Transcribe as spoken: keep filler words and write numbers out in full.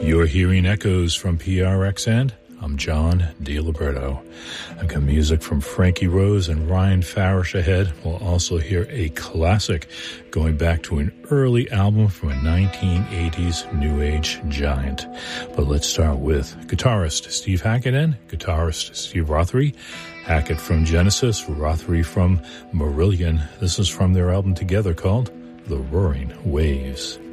You're hearing echoes from P R X, and I'm John DiLiberto. I've got music from Frankie Rose and Ryan Farish ahead. We'll also hear a classic going back to an early album from a nineteen eighties New Age giant. But let's start with guitarist Steve Hackett and guitarist Steve Rothery. Hackett from Genesis, Rothery from Marillion. This is from their album together called The Roaring Waves.